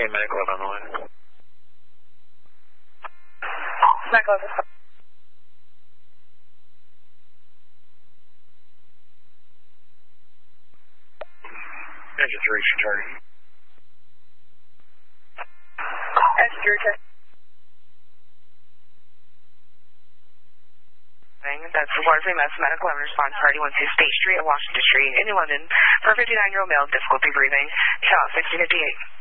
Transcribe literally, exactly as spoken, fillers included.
Hey, medical on the line. Medical. Engine three, returning. S three, check. That's the Florida Mass Medical and Response Party, one two State Street at Washington Street in New London for a fifty-nine-year-old male with difficulty breathing. Count sixty fifty-eight.